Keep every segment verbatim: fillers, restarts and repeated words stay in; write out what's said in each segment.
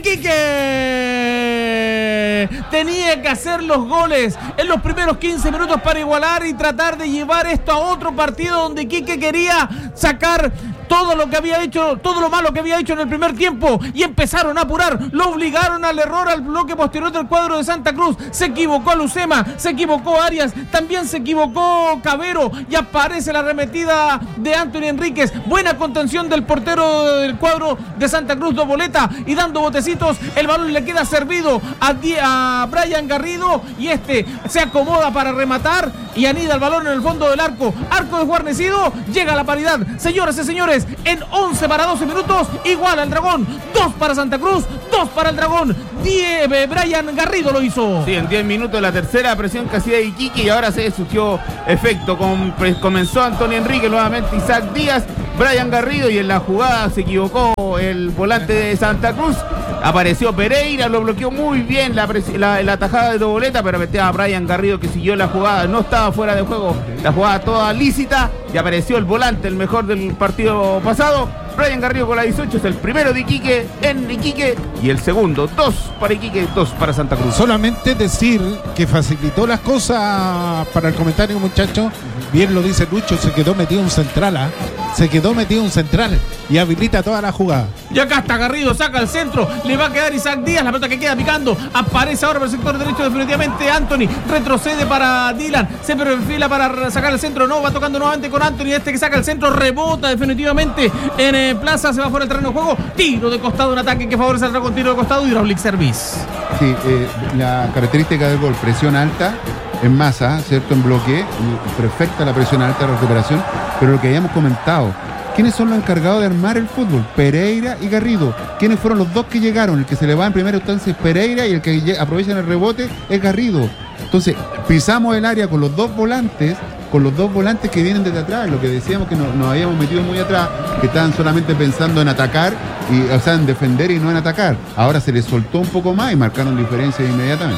Iquique. Tenía que hacer los goles en los primeros quince minutos para igualar y tratar de llevar esto a otro partido donde Iquique quería sacar todo lo que había hecho, todo lo malo que había hecho en el primer tiempo, y empezaron a apurar, lo obligaron al error al bloque posterior del cuadro de Santa Cruz. Se equivocó Lucema, se equivocó Arias, también se equivocó Cabero, y aparece la arremetida de Anthony Enríquez. Buena contención del portero del cuadro de Santa Cruz, Doboleta, y dando botecitos, el balón le queda servido a, a Brian Garrido, y este se acomoda para rematar y anida el balón en el fondo del arco, arco desguarnecido, llega a la paridad. Señoras y señores, en once para doce minutos, igual al Dragón, dos para Santa Cruz, dos para el Dragón. Die, Brian Garrido lo hizo. Sí, en diez minutos la tercera presión que hacía Iquique, y ahora se surgió efecto. Con, pues, comenzó Antonio Enrique, nuevamente Isaac Díaz, Brian Garrido, y en la jugada se equivocó el volante de Santa Cruz. Apareció Pereira, lo bloqueó muy bien la, la, la tajada de Doboleta, pero metía a Brian Garrido, que siguió la jugada, no estaba fuera de juego, la jugada toda lícita, y apareció el volante, el mejor del partido pasado, Brian Garrido con la dieciocho, es el primero de Iquique en Iquique, y el segundo, dos para Iquique, dos para Santa Cruz. Solamente decir que facilitó las cosas para el comentario, muchacho, bien lo dice Lucho, se quedó metido un central, ¿eh? se quedó metido un central y habilita toda la jugada. Y acá está Garrido, saca el centro, le va a quedar Isaac Díaz, la pelota que queda picando, aparece ahora por el sector derecho definitivamente Anthony, retrocede para Dylan, se perfila para sacar el centro, no, va tocando nuevamente con Anthony, este que saca el centro, rebota definitivamente en eh, plaza, se va fuera del terreno de juego, tiro de costado, un ataque que favorece al Dragón, tiro de costado, Hydraulic Service. Sí, eh, la característica del gol, presión alta, en masa, ¿cierto? En bloque, perfecta la presión alta de recuperación, pero lo que habíamos comentado, ¿quiénes son los encargados de armar el fútbol? Pereira y Garrido. ¿Quiénes fueron los dos que llegaron? El que se le va en primera instancia es Pereira, y el que aprovecha el rebote es Garrido. Entonces, pisamos el área con los dos volantes, con los dos volantes que vienen desde atrás, lo que decíamos que nos, nos habíamos metido muy atrás, que estaban solamente pensando en atacar, y, o sea, en defender y no en atacar. Ahora se les soltó un poco más y marcaron diferencias inmediatamente.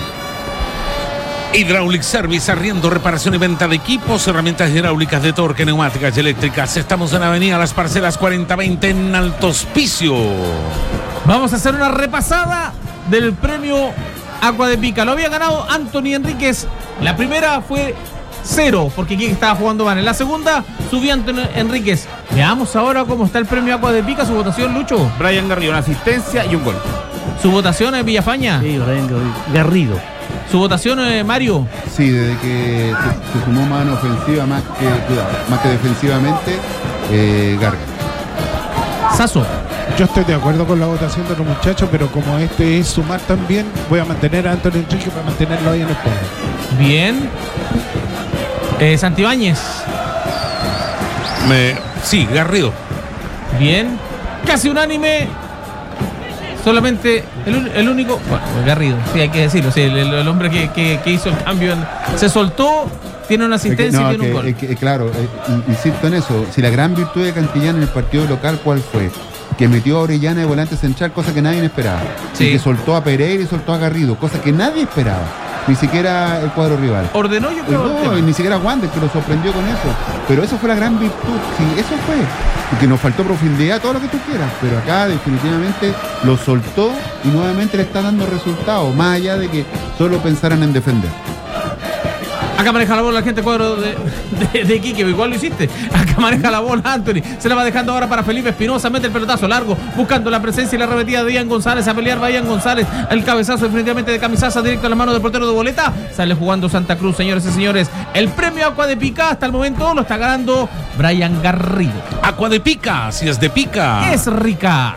Hydraulic Service, arriendo, reparación y venta de equipos, herramientas hidráulicas de torque, neumáticas y eléctricas. Estamos en Avenida Las Parcelas cuarenta veinte en Alto Hospicio. Vamos a hacer una repasada del premio Agua de Pica. Lo había ganado Anthony Enríquez. La primera fue cero, porque aquí estaba jugando mal. En la segunda subió Anthony Enríquez. Veamos ahora cómo está el premio Agua de Pica. Su votación, Lucho. Brian Garrido, una asistencia y un gol. Su votación es Villafaña. Sí, Brian Garrido. Su votación, eh, Mario. Sí, desde que se, se sumó mano ofensiva más que, cuidado, más que defensivamente, eh, Garga. Sasso. Yo estoy de acuerdo con la votación de los muchachos, pero como este es sumar también, voy a mantener a Antonio Enrique para mantenerlo ahí en el podio. Bien. Eh, Santibáñez. Me... Sí, Garrido. Bien. Casi unánime. Solamente el, el único, bueno, Garrido, sí, hay que decirlo, sí, el, el hombre que, que, que hizo el cambio en, se soltó, tiene una asistencia es que, no, y tiene que, un gol. Es que, claro, eh, insisto en eso, si la gran virtud de Cantillán en el partido local, ¿cuál fue? Que metió a Orellana de volante central, cosa que nadie esperaba. Sí. Y que soltó a Pereira y soltó a Garrido, cosa que nadie esperaba. Ni siquiera el cuadro rival. Ordenó, yo creo. No, ni siquiera Wander, que lo sorprendió con eso. Pero eso fue la gran virtud. Sí, eso fue. Y que nos faltó profundidad, todo lo que tú quieras. Pero acá definitivamente lo soltó y nuevamente le está dando resultados. Más allá de que solo pensaran en defender. Acá maneja la bola la gente cuadro de, de, de Iquique, igual lo hiciste. Acá maneja la bola Anthony, se la va dejando ahora para Felipe Espinosa, mete el pelotazo largo, buscando la presencia y la arremetida de Ian González, a pelear va Ian González, el cabezazo definitivamente de Camisaza, directo a la mano del portero de Boleta, sale jugando Santa Cruz, señores y señores. El premio Agua de Pica hasta el momento lo está ganando Brian Garrido. Agua de Pica, si es de Pica. Es rica.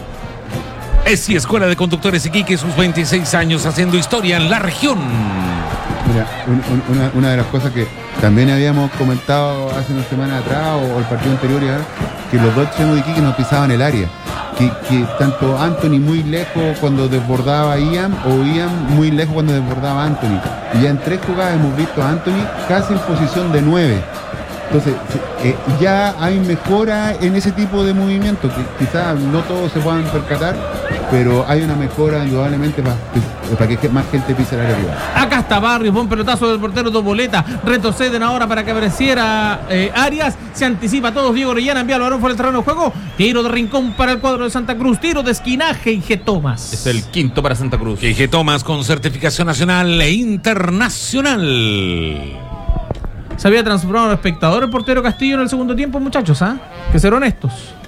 Es y Escuela de Conductores Iquique, sus veintiséis años haciendo historia en la región. Mira, un, una, una de las cosas que también habíamos comentado hace una semana atrás o, o el partido anterior, ya, que los dos extremos de Iquique nos pisaban el área. Que, que tanto Anthony muy lejos cuando desbordaba a Ian o Ian muy lejos cuando desbordaba a Anthony. Y ya en tres jugadas hemos visto a Anthony casi en posición de nueve. Entonces, eh, ya hay mejora en ese tipo de movimientos, que quizás no todos se puedan percatar, pero hay una mejora indudablemente para, para que más gente pise el área rival. Acá está Barrios, buen pelotazo del portero Doboleta, retroceden ahora para que apareciera eh, Arias, se anticipa a todos, Diego Orellana envía al balón por el terreno de juego, tiro de rincón para el cuadro de Santa Cruz, tiro de esquinaje y G. Tomás. Es el quinto para Santa Cruz. Y G. Tomás con certificación nacional e internacional. Se había transformado en espectador el portero Castillo en el segundo tiempo, muchachos, ¿ah? ¿eh? Que ser honestos.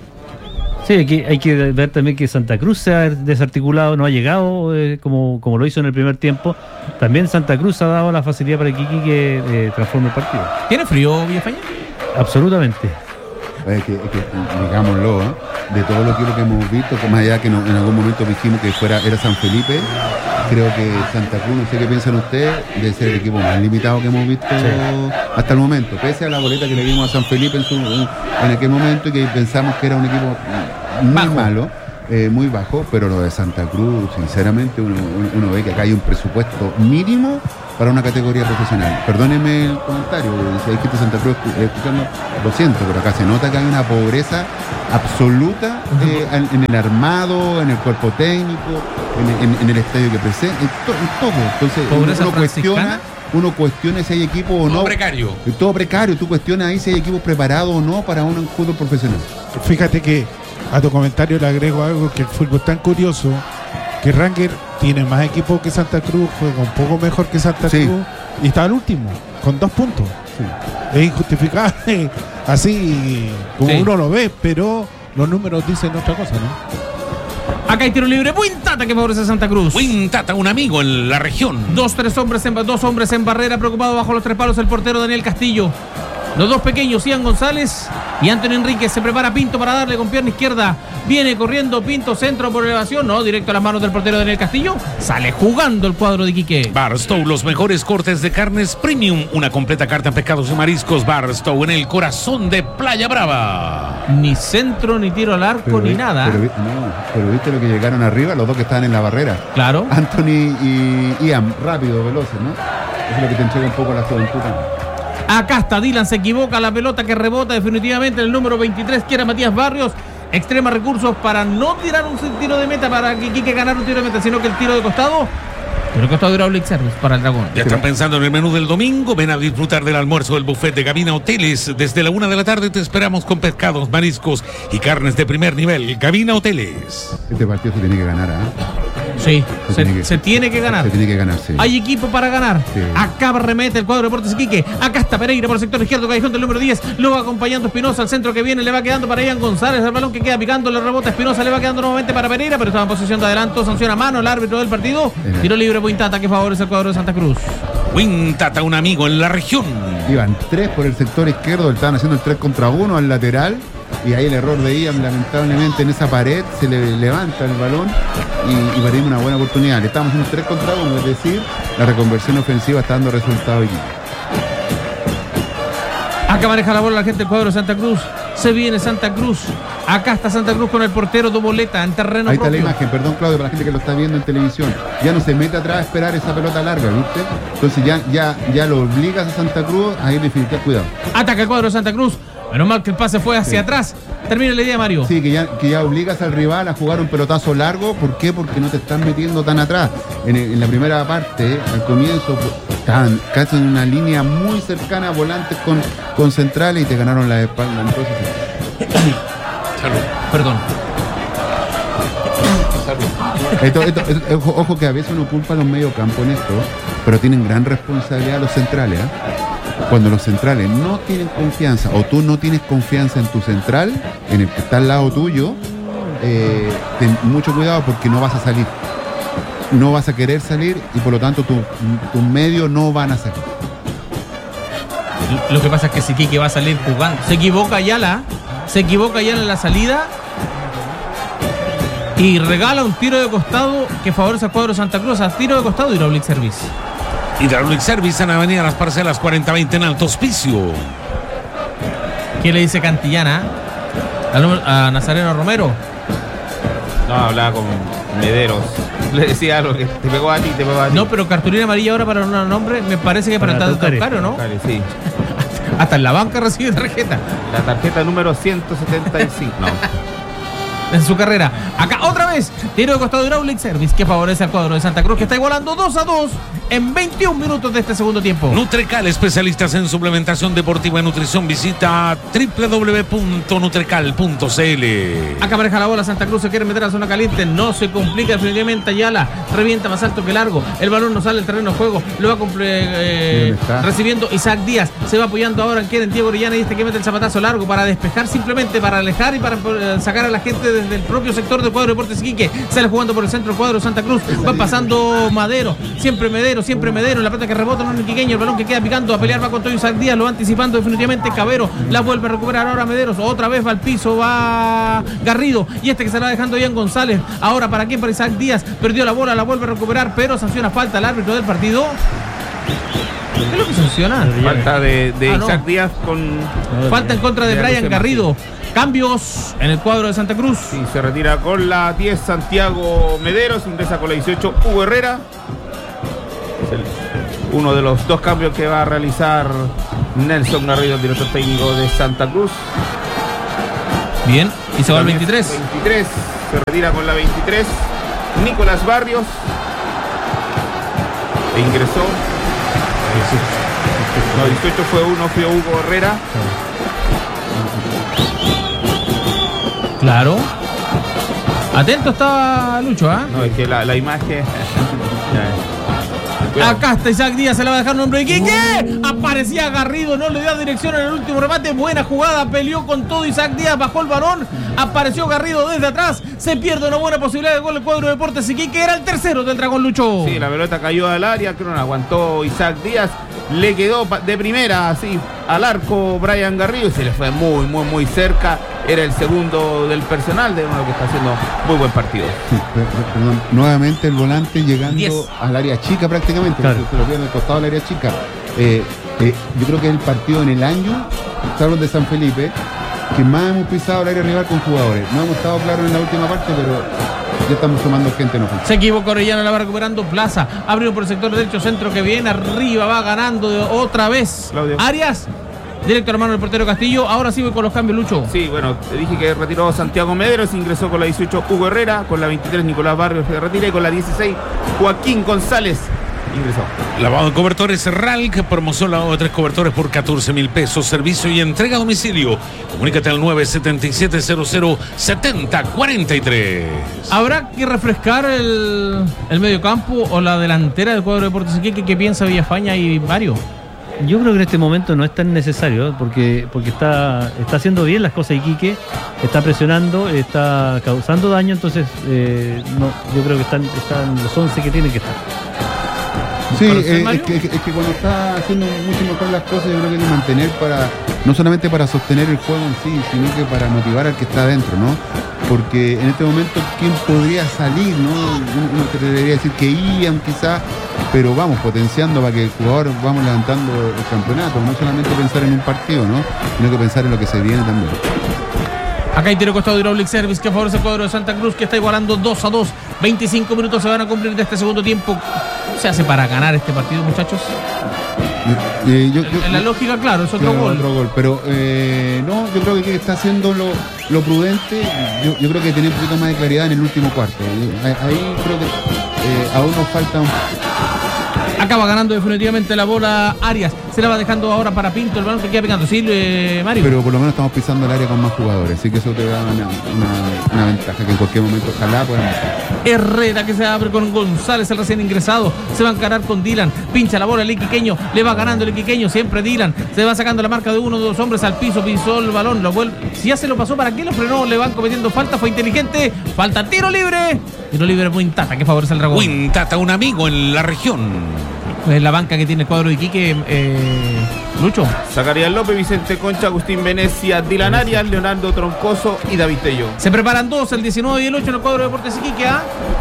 Sí, hay que, hay que ver también que Santa Cruz se ha desarticulado, no ha llegado eh, como, como lo hizo en el primer tiempo. También Santa Cruz ha dado la facilidad para Iquique que eh, transforme el partido. ¿Tiene frío, Villafaña? Absolutamente. Es que, es que, digámoslo, ¿eh? De todo lo que, lo que hemos visto, que más allá que no, en algún momento dijimos que fuera era San Felipe, creo que Santa Cruz, no sé qué piensan ustedes, debe ser el equipo más limitado que hemos visto sí. hasta el momento, pese a la boleta que le dimos a San Felipe en, su, en aquel momento y que pensamos que era un equipo muy bajo. malo, eh, muy bajo, pero lo de Santa Cruz, sinceramente, uno, uno ve que acá hay un presupuesto mínimo para una categoría profesional. Perdónenme el comentario, si hay gente de Santa Cruz escuchando, lo siento, pero acá se nota que hay una pobreza absoluta eh, en, en el armado, en el cuerpo técnico, en, en, en el estadio que presenta, en, to, en todo. Entonces ¿Pobreza uno cuestiona, uno cuestiona si hay equipo o no. Todo precario. Todo precario, tú cuestionas ahí si hay equipos preparados o no para un fútbol profesional. Fíjate que a tu comentario le agrego algo, que el fútbol es tan curioso que Ranger tiene más equipos que Santa Cruz, juega un poco mejor que Santa sí. Cruz y está al último, con dos puntos. Sí. Es injustificable, así como sí. uno lo ve, pero los números dicen otra cosa, ¿no? Acá hay tiro libre, Buintata que favorece a Santa Cruz. Buintata, un amigo en la región. Dos, tres hombres en, dos hombres en barrera, preocupado bajo los tres palos el portero Daniel Castillo. Los dos pequeños, Ian González y Antonio Enríquez. Se prepara Pinto para darle con pierna izquierda. Viene corriendo Pinto, centro por elevación. No, directo a las manos del portero Daniel Castillo. Sale jugando el cuadro de Iquique. Barstow, los mejores cortes de carnes premium. Una completa carta en pescados y mariscos. Barstow, en el corazón de Playa Brava. Ni centro, ni tiro al arco, pero, ni nada. Pero, no, pero viste lo que llegaron arriba, los dos que estaban en la barrera. Claro. Anthony y Ian, rápido, veloces, ¿no? Eso es lo que te entrega un poco la juventud. Acá está Dylan, se equivoca, la pelota que rebota definitivamente en el número veintitrés, que era Matías Barrios. Extrema recursos para no tirar un tiro de meta, para que Iquique ganar un tiro de meta, sino que el tiro de costado. Pero costado de Hydraulic Service para el Dragón. Ya están pensando en el menú del domingo. Ven a disfrutar del almuerzo del buffet de Gavina Hoteles. Desde la una de la tarde te esperamos con pescados, mariscos y carnes de primer nivel. Gavina Hoteles. Este partido se tiene que ganar, ¿eh? Sí, se, se, tiene, que, se tiene que ganar. Se tiene que ganar, sí. Hay equipo para ganar. Sí. Acá remete el cuadro de Deportes Iquique. Acá está Pereira por el sector izquierdo, callejón del número diez. Luego acompañando Espinosa al centro que viene. Le va quedando para Ian González. El balón que queda picando, le rebota Espinosa. Le va quedando nuevamente para Pereira, pero estaba en posición de adelanto. Sanciona a mano el árbitro del partido. Sí. Tiro libre Buintata que favorece el cuadro de Santa Cruz. Buintata, un amigo en la región. Iban tres por el sector izquierdo. Estaban haciendo el tres contra uno al lateral. Y ahí el error de Ian, lamentablemente, en esa pared se le levanta el balón y, y perdimos una buena oportunidad. Le estamos en un tres contra uno, es decir, la reconversión ofensiva está dando resultado aquí. Acá maneja la bola la gente del cuadro de Santa Cruz. Se viene Santa Cruz. Acá está Santa Cruz con el portero Doboleta en terreno ahí propio. Ahí está la imagen, perdón Claudio, para la gente que lo está viendo en televisión. Ya no se mete atrás a esperar esa pelota larga, ¿viste? Entonces ya, ya, ya lo obligas a Santa Cruz a ir definitivamente, cuidado. Ataca el cuadro de Santa Cruz. Menos mal que el pase fue hacia sí. atrás. Termina la idea, Mario. Sí, que ya, que ya obligas al rival a jugar un pelotazo largo. ¿Por qué? Porque no te están metiendo tan atrás. En, en la primera parte, al comienzo, estaban casi en una línea muy cercana, volantes con, con centrales y te ganaron la espalda. Entonces, salud. Perdón. Salud. Esto, esto, esto, ojo, ojo que a veces uno culpa a los mediocampos en esto, pero tienen gran responsabilidad los centrales, ¿eh? Cuando los centrales no tienen confianza o tú no tienes confianza en tu central, en el que está al lado tuyo, eh, ten mucho cuidado porque no vas a salir. No vas a querer salir y por lo tanto tus tu medios no van a salir. Lo que pasa es que si Iquique va a salir jugando, se equivoca Ayala, se equivoca Ayala en la salida y regala un tiro de costado que favorece al cuadro de Santa Cruz. A tiro de costado y Hydraulic Service. Hydraulic Service en Avenida Las Parcelas cuarenta veinte en Alto Hospicio. ¿Qué le dice Cantillana a Nazareno Romero? No, hablaba con Mederos. Le decía algo que te pegó a ti, te pegó a ti. No, pero cartulina amarilla ahora para un nombre, me parece que para, para el Taucario, ¿no? Vale, sí. Hasta en la banca recibe tarjeta. La tarjeta número ciento setenta y cinco. No. En su carrera. Acá otra vez, tiro de costado de Hydraulic Service que favorece al cuadro de Santa Cruz, que está igualando dos a dos en veintiún minutos de este segundo tiempo. Nutrecal, especialistas en suplementación deportiva y nutrición. Visita doble u doble u doble u punto nutrecal punto c l. Acá maneja la bola Santa Cruz, se quiere meter a la zona caliente, no se complica definitivamente. Ayala revienta más alto que largo, el balón no sale del terreno de juego, lo va comple- eh, recibiendo Isaac Díaz, se va apoyando ahora en quién, Diego Orellana, y este que mete el zapatazo largo para despejar, simplemente para alejar y para eh, sacar a la gente desde el propio sector del cuadro de Deportes Iquique. Sale jugando por el centro del cuadro de Santa Cruz, va pasando Madero, siempre Medero, siempre Medero, la pelota que rebota en un iquiqueño, el balón que queda picando a pelear va con todo Isaac Díaz, lo va anticipando definitivamente Cabero, la vuelve a recuperar ahora Mederos, otra vez va al piso, va Garrido, y este que se la va dejando Ian González, ahora para quién, para Isaac Díaz, perdió la bola, la vuelve a recuperar, pero sanciona falta al árbitro del partido. ¿Qué es lo que sanciona? Falta de, de Ah, no. Isaac Díaz con... Falta en contra de de Brian José Garrido. Cambios en el cuadro de Santa Cruz. Sí, se retira con la diez Santiago Mederos, ingresa con la dieciocho Hugo Herrera. Es el- uno de los dos cambios que va a realizar Nelson Garrido, el director técnico de Santa Cruz. Bien, y se va al También veintitrés. veintitrés, se retira con la veintitrés Nicolás Barrios. E ingresó. No, dieciocho fue uno, fue Hugo Herrera. Claro. Atento estaba Lucho, ¿ah? No, es que la, la imagen. Ya. Acá está Isaac Díaz, se la va a dejar un hombre de Iquique. Aparecía Garrido, no le dio dirección en el último remate. Buena jugada, peleó con todo Isaac Díaz, bajó el balón. Apareció Garrido desde atrás. Se pierde una buena posibilidad de gol del cuadro de Deportes Iquique. Era el tercero del Dragón Lucho. Sí, la pelota cayó al área, creo que no aguantó Isaac Díaz. Le quedó pa- de primera, así, al arco Brian Garrido y se le fue muy, muy, muy cerca. Era el segundo del personal de uno que está haciendo muy buen partido. Sí, per- per- perdón. Nuevamente el volante llegando diez. al área chica prácticamente, Claro. se lo pierde al costado del área chica. Eh, eh, yo creo que es el partido en el año, salvo el de San Felipe, que más hemos pisado el área rival con jugadores. No hemos estado claros en la última parte, pero ya estamos sumando gente en ofensiva. Se equivocó Orellana, la va recuperando Plaza. Abrió por el sector derecho, centro que viene arriba, va ganando de otra vez. Claudio. Arias, directo hermano del portero Castillo. Ahora sí voy con los cambios, Lucho. Sí, bueno, te dije que retiró Santiago Mederos, ingresó con la dieciocho Hugo Herrera, con la veintitrés Nicolás Barrios se retira y con la dieciséis Joaquín González ingresó. Lavado de cobertores R A L, que promoción lavado de tres cobertores por catorce mil pesos. Servicio y entrega a domicilio. Comunícate al nueve siete siete cero cero siete cero cuatro tres. ¿Habrá que refrescar el, el medio campo o la delantera del cuadro de Deportes Iquique? ¿Qué piensa Villafaña y Mario? Yo creo que en este momento no es tan necesario, ¿eh? porque porque está está haciendo bien las cosas Iquique, está presionando, está causando daño, entonces eh, no, yo creo que están, están los once que tienen que estar. Sí, ¿Para usted, eh, Mario? es, que, es que cuando está haciendo mucho mejor las cosas, yo creo que hay que mantener para, no solamente para sostener el juego en sí, sino que para motivar al que está adentro, ¿no? Porque en este momento, ¿quién podría salir, no? Uno, uno te debería decir que Ian quizás, pero vamos potenciando para que el jugador vamos levantando el campeonato, no solamente pensar en un partido, ¿no? Sino que pensar en lo que se viene también. Acá hay tiro costado de Hydraulic Service que favorece el cuadro de Santa Cruz, que está igualando dos a dos. veinticinco minutos se van a cumplir de este segundo tiempo. ¿Cómo se hace para ganar este partido, muchachos? Eh, yo- yo- En la lógica, claro, es otro Claro, gol. otro gol. Pero eh, no, yo creo que está haciendo lo, lo prudente. Yo, yo creo que tiene un poquito más de claridad en el último cuarto. Ahí, ahí creo que eh, aún nos falta un. Acaba ganando definitivamente la bola Arias. Se la va dejando ahora para Pinto, el balón que queda pegando. Sí, eh, Mario. Pero por lo menos estamos pisando el área con más jugadores. Así que eso te da una, una- una ventaja que en cualquier momento ojalá puedan. Herrera que se abre con González, el recién ingresado. Se va a encarar con Dylan. Pincha la bola el iquiqueño. Le va ganando el iquiqueño. Siempre Dylan. Se va sacando la marca de uno o dos hombres al piso. Pisó el balón. Lo vuelve. Si ya se lo pasó, ¿para qué lo frenó? Le van cometiendo falta. Fue inteligente. Falta tiro libre. Tiro libre muy intata que favorece al Dragón. Wintata, un amigo en la región. Es la banca que tiene el cuadro de Iquique. Eh, Lucho. Zacarías López, Vicente Concha, Agustín Venecia, Dylan Arias, Leonardo Troncoso y David Tello. Se preparan dos, el diecinueve y el ocho en el cuadro de Deportes Iquique. ¿Ah?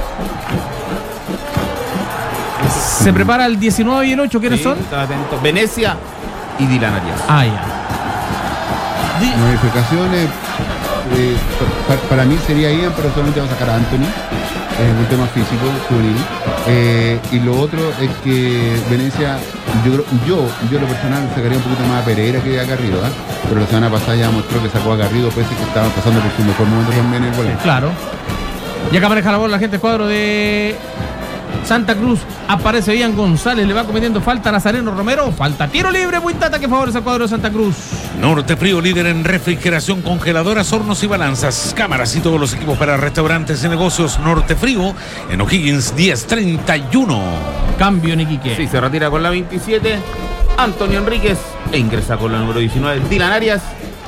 Se prepara el diecinueve y el ocho. ¿Quiénes Sí, son? está atento. Venecia y Dylan Arias. Ah, ya. Di- Modificaciones. eh, pa- pa- para mí sería Ian, pero solamente va a sacar a Anthony. Es un tema físico, juvenil. Eh, y lo otro es que Venecia Yo, creo- yo, yo lo personal sacaría un poquito más a Pereira que a Garrido, ¿eh? Pero la semana pasada ya mostró que sacó a Garrido, pese a que estaba pasando por su mejor momento también en el volante. Claro. Y acá maneja la bola la gente cuadro de Santa Cruz. Aparece Ian González, le va cometiendo falta a Nazareno Romero. Falta tiro libre, Buintata, que favorece al cuadro de Santa Cruz. Norte Frío, líder en refrigeración, congeladoras, hornos y balanzas, cámaras y todos los equipos para restaurantes y negocios. Norte Frío, en O'Higgins diez treinta y uno. Cambio en Iquique. Sí, se retira con la veintisiete Antonio Enríquez e ingresa con la número diecinueve Dylan Arias.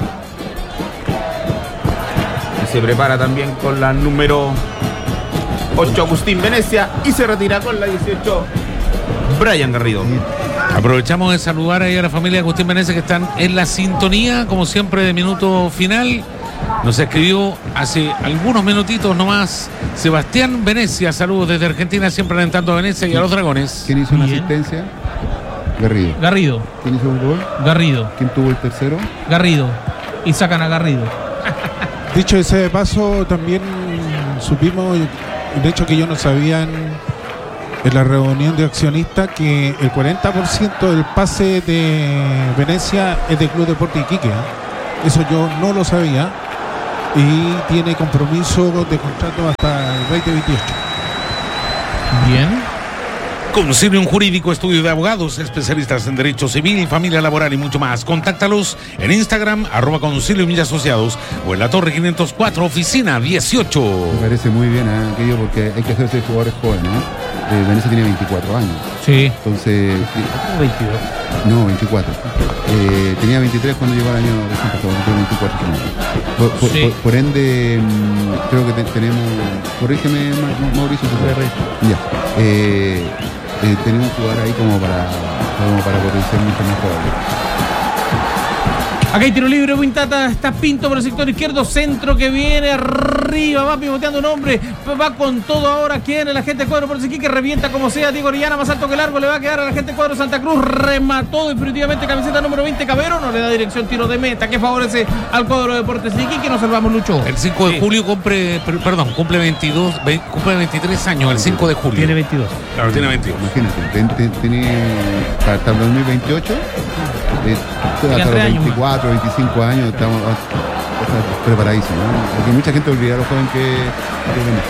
Y se prepara también con la número ocho Agustín Venecia y se retira con la dieciocho Brian Garrido. Aprovechamos de saludar ahí a la familia de Agustín Venecia que están en la sintonía, como siempre, de minuto final. Nos escribió hace algunos minutitos nomás Sebastián Venecia. Saludos desde Argentina, siempre alentando a Venecia y a los Dragones. ¿Quién hizo una Bien. asistencia? Garrido. Garrido, ¿Quién hizo un gol? Garrido, ¿Quién tuvo el tercero? Garrido. Y sacan a Garrido. Dicho ese de paso, también supimos, de hecho que yo no sabía en, en la reunión de accionistas, que el cuarenta por ciento del pase de Venecia es del Club Deportes Iquique, ¿eh? Eso yo no lo sabía, y tiene compromiso de contrato hasta el veinte veintiocho. Bien. Concilium Jurídico, estudio de abogados, especialistas en derecho civil, familia laboral y mucho más. Contáctalos en Instagram, arroba Concilium y Asociados, o en la Torre quinientos cuatro, oficina dieciocho. Me parece muy bien, ¿eh? Aquello, porque hay que hacerse jugadores jóvenes, ¿eh? Eh, Venecia tiene veinticuatro años. Sí. Entonces, Como veintidós. no, veinticuatro. Eh, tenía veintitrés cuando llegó el año recién pasado, tengo veinticuatro. Por, por, Sí. por, por ende, mm, creo que te- tenemos. Corrígeme, Ma- Ma- Mauricio. por favor. Ya. Eh, eh, tenemos un jugador ahí como para, como para potenciar mucho más jugadores. Acá hay tiro libre, Buintata, está Pinto por el sector izquierdo, centro que viene arriba, va pivoteando un hombre, va con todo ahora, ¿quién? El agente cuadro por el que revienta como sea, Diego Orellana, más alto que largo, le va a quedar al agente cuadro Santa Cruz, remató definitivamente camiseta número veinte Cabero, no le da dirección, tiro de meta, que favorece al cuadro de Deportes Iquique, nos salvamos, Lucho. El cinco de Sí. julio cumple, per- perdón, cumple veintidós, ve- cumple veintitrés años, el cinco de julio. Tiene veintidós. Claro, tiene veintidós. Imagínate, ten- ten- tiene para hasta el dos mil veintiocho, eh, hasta tres los años más. veinticuatro, veinticinco años, estamos ah, está preparadísimos, ¿no? Porque mucha gente olvida a los jóvenes que, que Venecia.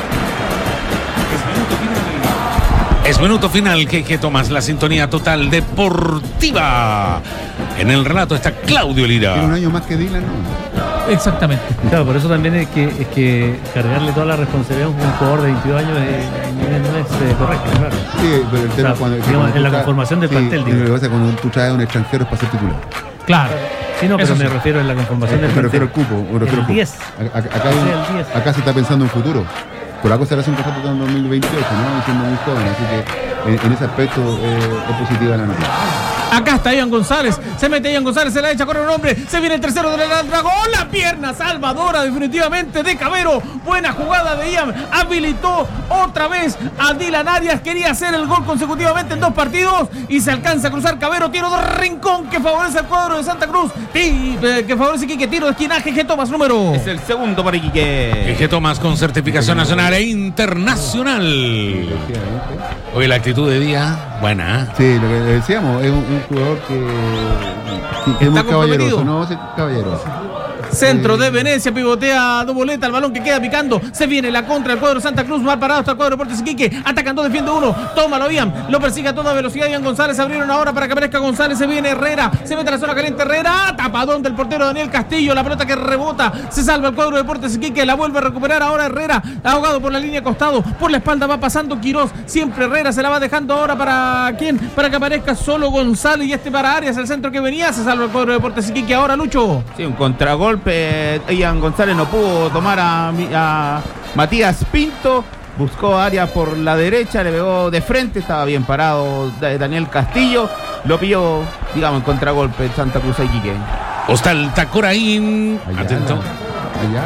Es minuto final, que, que tomas la sintonía total deportiva. En el relato está Claudio Tiene un Lira. año más que Dylan, ¿no? Exactamente. Claro, por eso también es que, es que cargarle toda la responsabilidad a un jugador de veintidós años es- no es eh, correcto, claro. Sí, pero el tema O sea, cuando, digamos, cuando en la tú traes- conformación del sí, plantel, y digo. lo que pasa es cuando tú traes a un extranjero es para ser titular. Claro. Sí, no, pero Eso me sí. refiero en la conformación del Me refiero al plantel. cupo. Me refiero El al cupo. diez. A- a- Acá, hay O un- sea, el diez. acá se está pensando en futuro. Por algo se le hace un contrato hasta en dos mil veintiocho, ¿no? Y siendo muy joven. Así que en, en ese aspecto eh, es positiva la noticia. Acá está Ian González, se mete Ian González, se la echa, corre un hombre, se viene el tercero de la Dragón, la pierna salvadora definitivamente de Cabero, buena jugada de Ian, habilitó otra vez a Dylan Arias, quería hacer el gol consecutivamente en dos partidos y se alcanza a cruzar Cabero, tiro de rincón que favorece al cuadro de Santa Cruz, y, eh, que favorece Iquique, tiro de esquinaje, que Tomás número. Es el segundo para Iquique. Que Tomás con certificación nacional e internacional. Hoy la actitud de día, buena. ¿eh? Sí, lo que le decíamos, es un, un jugador que, que, que es muy comprometido. caballeroso, no, es caballeroso. Centro de Venecia, pivotea Doboleta, el balón que queda picando, se viene la contra del cuadro Santa Cruz, mal parado hasta el cuadro Deportes Iquique, atacando, defiende uno, tómalo Ian, lo persigue a toda velocidad Ian González, abrieron ahora para que aparezca González, se viene Herrera, se mete a la zona caliente Herrera, tapadón del portero Daniel Castillo, la pelota que rebota, se salva el cuadro Deportes Iquique, la vuelve a recuperar ahora Herrera, ahogado por la línea costado, por la espalda va pasando Quirós, siempre Herrera se la va dejando ahora para ¿quién? Para que aparezca solo González y este para Arias, el centro que venía, se salva el cuadro Deportes Iquique, ahora Lucho. Sí, un contragolpe. Ian González no pudo tomar a, mi- a Matías Pinto. Buscó a Arias por la derecha, le pegó de frente, estaba bien parado Da- Daniel Castillo. Lo pilló, digamos, en contragolpe Santa Cruz a Iquique. Hostal Tacoraín. Allá, Atento. allá,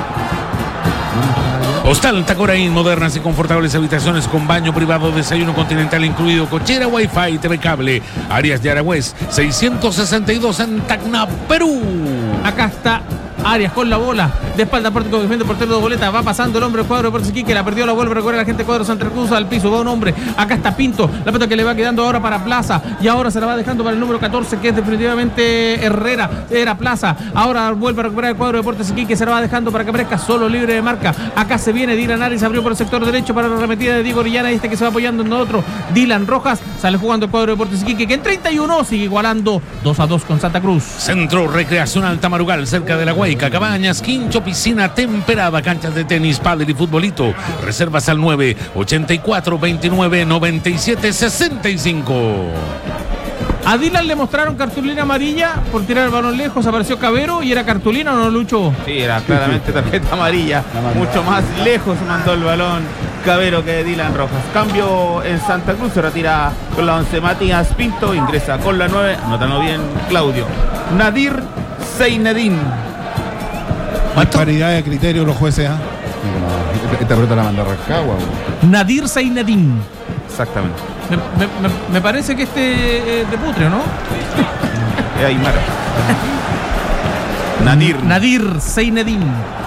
allá. Hostal Tacoraín, modernas y confortables habitaciones con baño privado, desayuno continental incluido, cochera, wifi, T V cable. Arias de Aragüez, seiscientos sesenta y dos en Tacna, Perú. Acá está Arias con la bola, de espalda Pórtico que defiende el portero de Boleta, va pasando el hombre del cuadro de Deportes Iquique, la perdió, la vuelve a recorrer la gente del cuadro de Santa Cruz al piso, va un hombre, acá está Pinto, la pelota que le va quedando ahora para Plaza, y ahora se la va dejando para el número catorce, que es definitivamente Herrera, era Plaza, ahora vuelve a recuperar el cuadro de Deportes Iquique, se la va dejando para que aparezca solo libre de marca, acá se viene Dylan Arias, abrió por el sector derecho para la arremetida de Diego Orellana, y este que se va apoyando en otro, Dylan Rojas, sale jugando el cuadro de Deportes Iquique, que en treinta y uno sigue igualando dos a dos con Santa Cruz. Centro Recreacional Tamarugal, cerca de la Guayca, Cabañas, Quincho, piscina temperada, canchas de tenis, pádel y futbolito. Reservas al nueve ochenta y cuatro veintinueve noventa y siete sesenta y cinco. A Dylan le mostraron cartulina amarilla por tirar el balón lejos, apareció Cabero y era cartulina, ¿o no, Lucho? Sí, era claramente tarjeta amarilla. Mucho más lejos mandó el balón Cabero que Dylan Rojas. Cambio en Santa Cruz, se retira con la once Matías Pinto, ingresa con la nueve, anótalo bien Claudio. Nadir Seinedín. Paridad de criterio los jueces, ¿ah? Esta pelota la manda Rascagua. Nadir Seinedín. Exactamente. Me, me, me, me parece que este es de Putre, ¿no? Es Aymara. Nadir. Nadir Seinedín.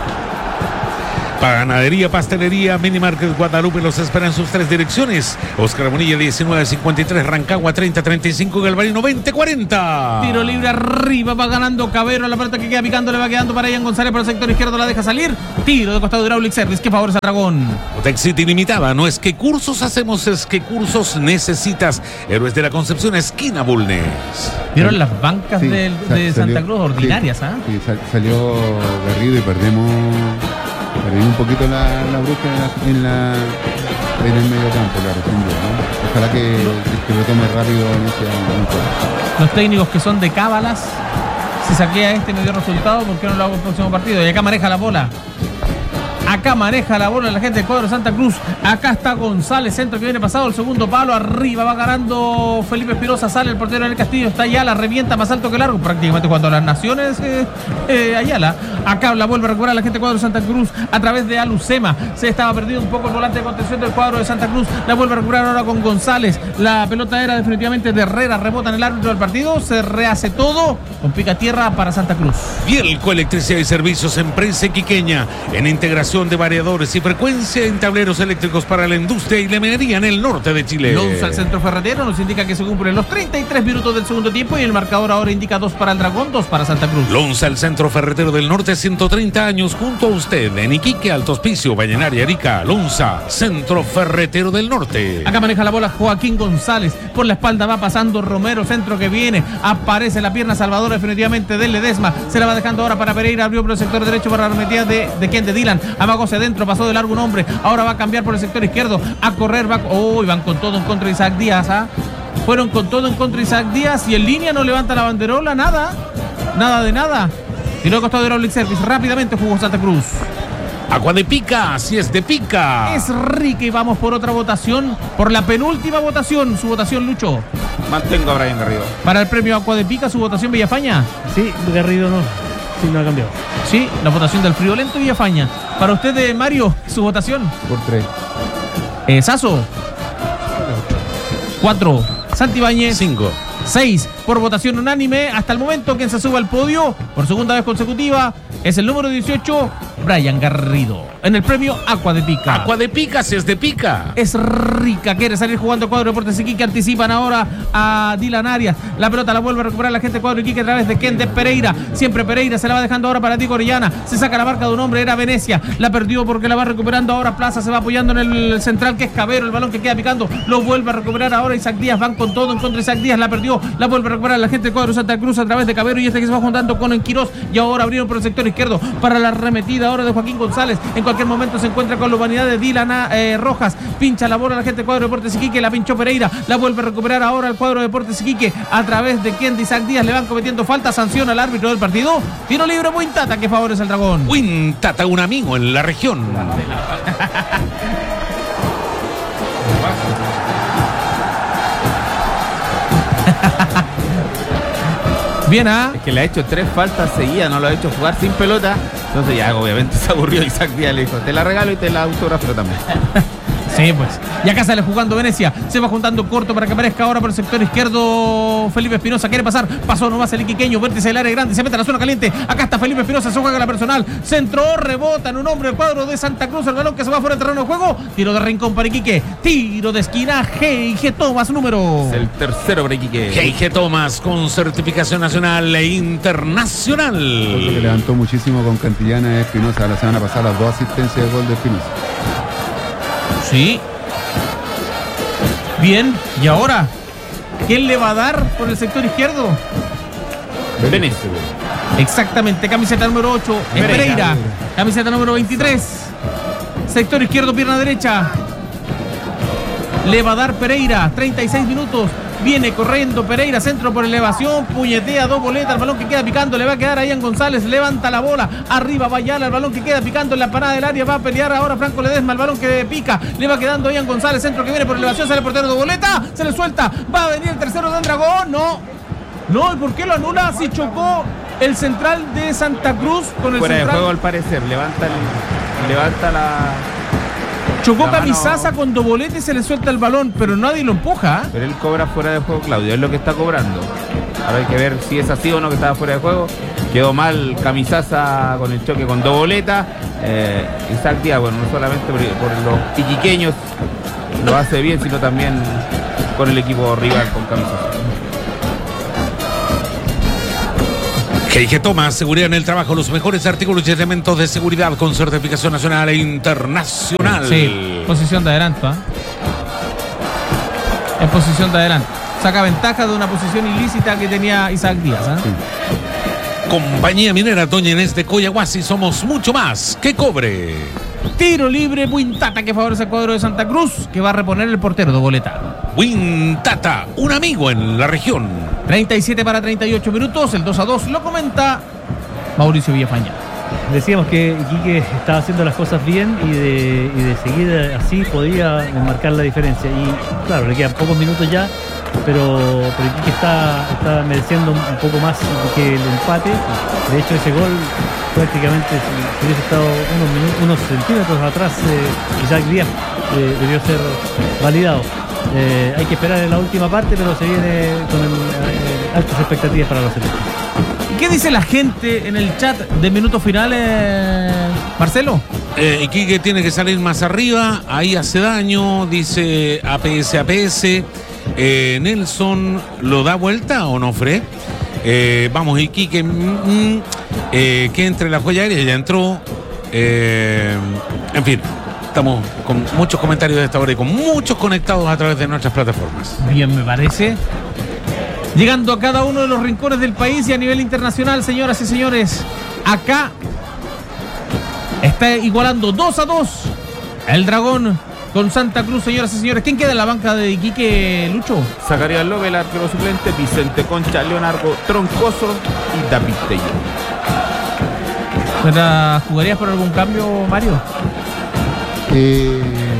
Panadería, pastelería, Mini Market Guadalupe los espera en sus tres direcciones. Oscar Bonilla diecinueve cincuenta y tres, Rancagua treinta treinta y cinco, Galvarino veinte cuarenta. Tiro libre arriba, va ganando Cabero, la pelota que queda picando le va quedando para Ian González por el sector izquierdo, la deja salir. Tiro de costado de Hydraulic Service que favorece a Dragón. Texit Ilimitada, no es que cursos hacemos, es que cursos necesitas. Héroes de la Concepción, esquina Bulnes. Vieron las bancas Sí, de, sa- de salió- Santa Cruz ordinarias, ¿ah? Sí, sí, sal- salió Garrido y perdemos, perdimos un poquito la, la bruja en, la, en, la, en el medio campo, la recién, ¿no? Ojalá que, que lo tome rápido en ese momento. Los técnicos que son de cábalas, si saqué a este y me dio resultado, ¿por qué no lo hago el próximo partido? Y acá maneja la bola. Acá maneja la bola la gente del cuadro de Santa Cruz. Acá está González, centro que viene pasado, el segundo palo, arriba va ganando Felipe Espirosa, sale el portero del Castillo, está Ayala, revienta más alto que largo, prácticamente jugando a las naciones eh, eh, Ayala. Acá la vuelve a recuperar la gente del cuadro de Santa Cruz a través de Alucema. Se estaba perdido un poco el volante de contención del cuadro de Santa Cruz, la vuelve a recuperar ahora con González. La pelota era definitivamente de Herrera, rebota en el árbitro del partido, se rehace todo con pica tierra para Santa Cruz. Bielco Electricidad y Servicios, empresa iquiqueña en integración de variadores y frecuencia en tableros eléctricos para la industria y la minería en el norte de Chile. Lonza al centro ferretero nos indica que se cumplen los treinta y tres minutos del segundo tiempo y el marcador ahora indica dos para el Dragón, dos para Santa Cruz. Lonza, el centro ferretero del norte, ciento treinta años junto a usted en Iquique, Alto Hospicio, Vallenaria, Arica. Lonza, centro ferretero del norte. Acá maneja la bola Joaquín González, por la espalda va pasando Romero, centro que viene, aparece la pierna salvadora definitivamente de Ledesma, se la va dejando ahora para Pereira, abrió por el sector derecho para la metida de, de quién, de Dylan, amagóse adentro, pasó de largo un hombre, ahora va a cambiar por el sector izquierdo, a correr, va, oh, van con todo en contra de Isaac Díaz, ¿ah? Fueron con todo en contra de Isaac Díaz y en línea no levanta la banderola, nada, nada de nada. Y luego costado de Hydraulic Service, rápidamente jugó Santa Cruz. Agua de pica, si es de pica. Es rica y vamos por otra votación, por la penúltima votación, su votación Lucho. Mantengo a Brian Garrido. Para el premio Agua de Pica, su votación Villafaña. Sí, Garrido no. Sí, no ha cambiado. Sí, la votación del friolento Villafaña. Para usted, eh, Mario, su votación. Por tres. Eh, Sasso. Cuatro. Santibáñez. Cinco. Seis. Por votación unánime. Hasta el momento, quien se suba al podio por segunda vez consecutiva es el número dieciocho, Brian Garrido. En el premio Agua de Pica. Agua de pica, si es de pica. Es rica, quiere salir jugando cuadro Deportes Iquique, anticipan ahora a Dylan Arias, la pelota la vuelve a recuperar la gente cuadro Iquique a través de Ken de Pereira, siempre Pereira se la va dejando ahora para Diego Orellana, se saca la marca de un hombre, era Venecia, la perdió porque la va recuperando ahora Plaza, se va apoyando en el central que es Cabero, el balón que queda picando, lo vuelve a recuperar ahora Isaac Díaz, van con todo en contra de Isaac Díaz, la perdió, la vuelve a recuperar la gente cuadro Santa Cruz a través de Cabero y este que se va juntando con Enquirós y ahora abrieron por el sector izquierdo para la arremetida ahora de Joaquín González, en cualquier momento se encuentra con la humanidad de Dylan eh, Rojas, pincha la bola la gente del cuadro Deportes Iquique, la pinchó Pereira, la vuelve a recuperar ahora el cuadro Deportes Iquique a través de quien de Isaac Díaz, le van cometiendo falta, sanciona al árbitro del partido, tiro libre muy Tata que favorece al Dragón. Win Tata, un amigo en la región. Bien, ¿ah? Es que le ha hecho tres faltas seguidas, no lo ha hecho jugar sin pelota. Entonces ya obviamente se aburrió Isaac Díaz, le dijo, te la regalo y te la autografo también. Sí, pues. Y acá sale jugando Venecia. Se va juntando corto para que aparezca ahora por el sector izquierdo Felipe Espinosa. Quiere pasar. Pasó nomás el iquiqueño. Vértice del área grande. Se mete a la zona caliente. Acá está Felipe Espinosa. Se juega la personal. Centro. Rebota en un hombre del cuadro de Santa Cruz. El balón que se va fuera del terreno de juego. Tiro de rincón para Iquique. Tiro de esquina. G G Tomás número. Es el tercero para Iquique. G G Tomás con certificación nacional e internacional. Que levantó muchísimo con Cantillana Espinosa la semana pasada. Las dos asistencias de gol de Espinosa. Sí. Bien, y ahora, ¿quién le va a dar por el sector izquierdo? Venecia. Exactamente, camiseta número ocho, es Pereira. Camiseta número veintitrés. Sector izquierdo, pierna derecha. Le va a dar Pereira, treinta y seis minutos. Viene corriendo Pereira, centro por elevación, puñetea dos boletas, el balón que queda picando, le va a quedar a Ian González, levanta la bola, arriba va Ayala, el balón que queda picando en la parada del área, va a pelear ahora Franco Ledesma, el balón que pica, le va quedando a Ian González, centro que viene por elevación, sale el portero de boleta, se le suelta, va a venir el tercero de Dragón, no, no, ¿y por qué lo anula? Si chocó el central de Santa Cruz con el Fuera central. de juego al parecer, levanta, el, levanta la... Chocó La mano- Camisaza con Dobolete y se le suelta el balón, pero nadie lo empuja. ¿eh? Pero él cobra fuera de juego, Claudio, es lo que está cobrando. Ahora hay que ver si es así o no, que estaba fuera de juego. Quedó mal Camisaza con el choque con Doboleta. Eh, Isaac Díaz, bueno, no solamente por, por los iquiqueños lo hace bien, sino también con el equipo rival, con Camisaza. G G Tomás, seguridad en el trabajo, los mejores artículos y elementos de seguridad con certificación nacional e internacional. Sí, posición de adelanto. ¿eh? Es posición de adelanto. Saca ventaja de una posición ilícita que tenía Isaac Díaz. ¿eh? Sí. Compañía Minera Doña Inés de Coyahuasi, somos mucho más que cobre. Tiro libre, Buintata que favorece el cuadro de Santa Cruz, que va a reponer el portero de Boleta. Wintata, un amigo en la región. treinta y siete para treinta y ocho minutos, el dos a dos lo comenta Mauricio Villafaña. Decíamos que Iquique estaba haciendo las cosas bien y de, y de seguir así podía marcar la diferencia. Y claro, le quedan pocos minutos ya, pero, pero Iquique está, está mereciendo un poco más que el empate. De hecho, ese gol prácticamente, si, si hubiese estado unos, minutos, unos centímetros atrás, eh, Isaac Díaz eh, debió ser validado. Eh, hay que esperar en la última parte, pero se viene con el, eh, altas expectativas para los celestes. ¿Y qué dice la gente en el chat de minutos finales, Marcelo? Eh, Iquique tiene que salir más arriba, ahí hace daño, dice A P S A P S. Eh, Nelson, ¿lo da vuelta o no, Fred? Eh, vamos, Iquique, mm, eh, que entre la joya aérea, ya entró. Eh, en fin, estamos con muchos comentarios de esta hora y con muchos conectados a través de nuestras plataformas. Bien, me parece. Llegando a cada uno de los rincones del país y a nivel internacional, señoras y señores, acá está igualando dos a dos el Dragón con Santa Cruz, señoras y señores. ¿Quién queda en la banca de Iquique, Lucho? Zacarías López, el arquero suplente, Vicente Concha, Leonardo Troncoso y David Tello. ¿Pero jugarías por algún cambio, Mario? Eh,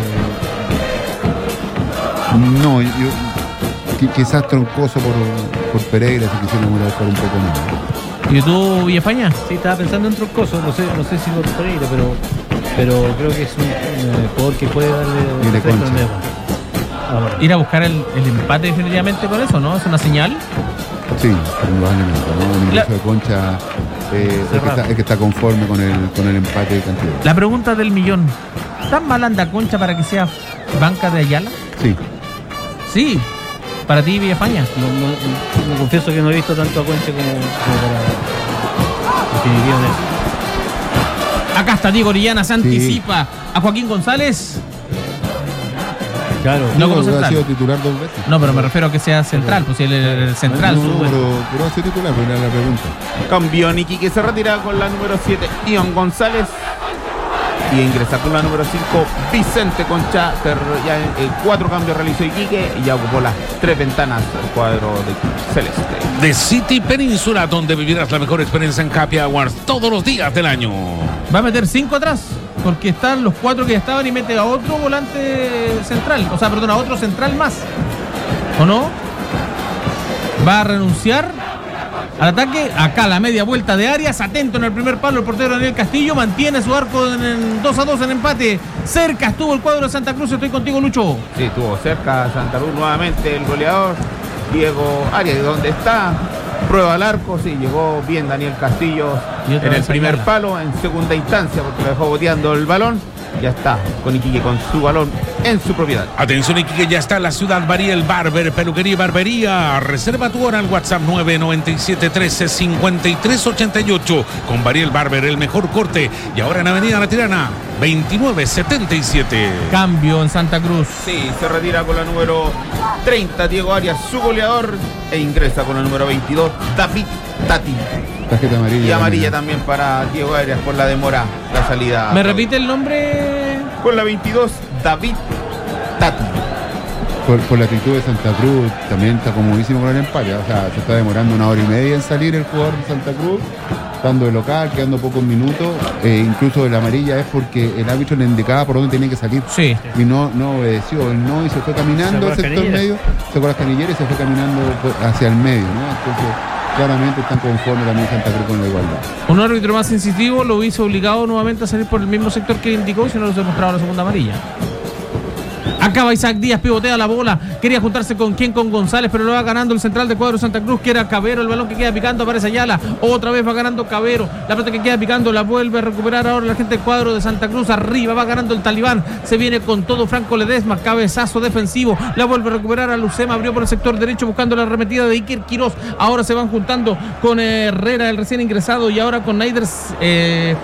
no, yo qui- quizás Troncoso por, por Pereira, si quisiéramos buscar un poco más. ¿Y tú, Villafaña? Sí, estaba pensando en Troncoso, no sé, no sé si por Pereira, pero, pero creo que es un eh, jugador que puede darle Y de fresco Concha. al medio. Ahora, Ir a buscar el, el empate definitivamente con eso, ¿no? Es una señal. Sí, por los elementos, ¿no? El ingreso La- de Concha eh, es, que está, es que está conforme con el, con el empate de cantidad. La pregunta del millón. ¿Tan mal anda Concha para que sea banca de Ayala? Sí. Sí. Para ti, Villafaña. no, no, no, confieso que no he visto tanto a Concha como, como para definitivamente. Acá está Diego Orellana, se Sí. anticipa a Joaquín González. Claro, No, Digo, como ha central. sido titular dos veces. No, pero me refiero a que sea central, pues el, el- el central. No, su- no, pero, pero ha sido titular, pero era la pregunta. Cambió Niki, que se retira con la número siete, Ion González. Y ingresa con la número cinco, Vicente Concha, que ya en cuatro cambios realizó Iquique y ya ocupó las tres ventanas del cuadro de Celeste. De City Península, donde vivirás la mejor experiencia en Happy Hours todos los días del año. Va a meter cinco atrás, porque están los cuatro que ya estaban y mete a otro volante central. O sea, perdón, a otro central más. ¿O no? Va a renunciar al ataque. Acá la media vuelta de Arias, atento en el primer palo el portero Daniel Castillo, mantiene su arco en, en dos a dos en empate. Cerca estuvo el cuadro de Santa Cruz. Estoy contigo, Lucho. Sí, estuvo cerca Santa Cruz nuevamente el goleador Diego Arias, de donde está, prueba al arco. Sí, llegó bien Daniel Castillo en el primer Ayala. palo, en segunda instancia porque lo dejó boteando el balón. Ya está con Iquique con su balón en su propiedad. Atención, Iquique, ya está en la ciudad Bariel Barber, peluquería y barbería. Reserva tu hora al WhatsApp nueve nueve siete uno tres cinco tres ocho ocho. Con Bariel Barber, el mejor corte. Y ahora en Avenida La Tirana, veintinueve setenta y siete. Cambio en Santa Cruz. Sí, se retira con la número treinta Diego Arias, su goleador, e ingresa con la número veintidós David Tati. Tarjeta amarilla. Y amarilla también para Diego Arias por la demora, la salida. ¿Me repite el nombre? Con la veintidós David Tati. Por, por la actitud de Santa Cruz, también está comodísimo con el empate. O sea, se está demorando una hora y media en salir el jugador de Santa Cruz, estando de local, quedando pocos minutos. Eh, incluso la amarilla es porque el árbitro le indicaba por dónde tenía que salir. Sí. Y no, no obedeció, él no, y se fue caminando al Sacó las sector canilleras. medio, sacó las canilleras y se fue caminando por- hacia el medio, ¿no? Entonces, claramente están conformes también Santa Cruz con la igualdad. Un árbitro más incisivo lo hizo obligado nuevamente a salir por el mismo sector que indicó y se nos demostraba la segunda amarilla. Acaba Isaac Díaz, pivotea la bola, quería juntarse con quién, con González, pero lo va ganando el central de cuadro Santa Cruz, que era Cabero. El balón que queda picando, aparece Ayala, otra vez va ganando Cabero, la pelota que queda picando la vuelve a recuperar ahora la gente del cuadro de Santa Cruz. Arriba va ganando el Talibán, se viene con todo Franco Ledesma, cabezazo defensivo, la vuelve a recuperar a Lucema, abrió por el sector derecho buscando la arremetida de Iker Quiroz. Ahora se van juntando con Herrera, el recién ingresado, y ahora con Naider eh,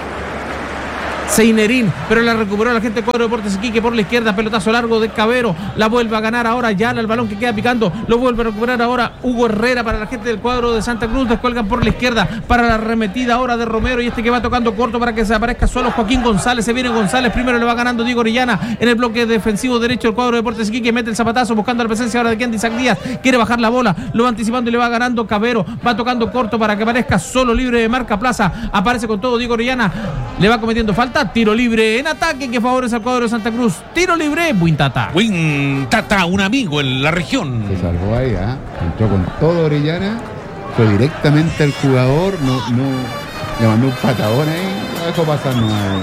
Seinerín, pero la recuperó la gente de cuadro Deportes Iquique por la izquierda, pelotazo largo de Cabero, la vuelve a ganar ahora Ayala, el balón que queda picando, lo vuelve a recuperar ahora Hugo Herrera para la gente del cuadro de Santa Cruz, descuelgan por la izquierda para la arremetida ahora de Romero, y este que va tocando corto para que se aparezca solo Joaquín González. Se viene González, primero le va ganando Diego Orellana en el bloque defensivo derecho del cuadro Deportes Iquique, mete el zapatazo buscando la presencia ahora de Kendi Isaac Díaz, quiere bajar la bola, lo va anticipando y le va ganando Cabero, va tocando corto para que aparezca solo libre de marca Plaza, aparece con todo Diego Orellana, le va cometiendo falta, tiro libre en ataque que favorece al cuadro de Santa Cruz. Tiro libre, Buintata. Win Tata, un amigo en la región. Se salvó ahí, ¿ah? Entró con todo Orellana, fue directamente al jugador, no, no, le mandó un patadón ahí, lo dejó pasar no, no,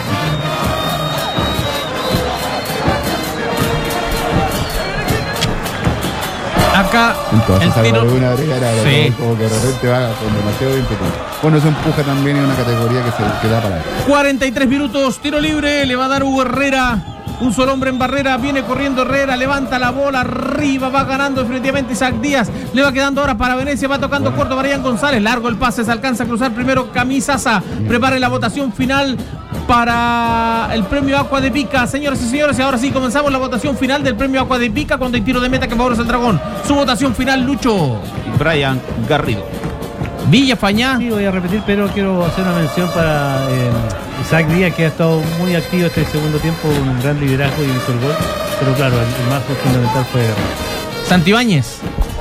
Acá Entonces el salva tiro. de una Orellana, Sí. como que de repente va con demasiado ímpetu. Bueno, eso empuja también en una categoría que se que da para él. cuarenta y tres minutos, tiro libre, le va a dar Hugo Herrera. Un solo hombre en barrera, viene corriendo Herrera, levanta la bola, arriba, va ganando definitivamente Isaac Díaz, le va quedando ahora para Venecia, va tocando corto Marián González, largo el pase, se alcanza a cruzar primero Camisaza, prepare la votación final para el premio Aqua de Pica, señoras y señores, y ahora sí comenzamos la votación final del premio Aqua de Pica cuando hay tiro de meta que favorece al Dragón. Su votación final, Lucho. Y Brian Garrido. Villa Fañá. Sí, voy a repetir, pero quiero hacer una mención para eh, Isaac Díaz, que ha estado muy activo este segundo tiempo, un gran liderazgo y hizo el gol. Pero claro, el, el más fundamental fue Santibáñez.